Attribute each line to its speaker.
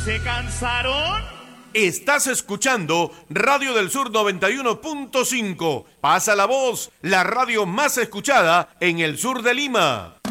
Speaker 1: ¿Se cansaron?
Speaker 2: Estás escuchando Radio del Sur 91.5. Pasa la voz, la radio más escuchada en el sur de Lima.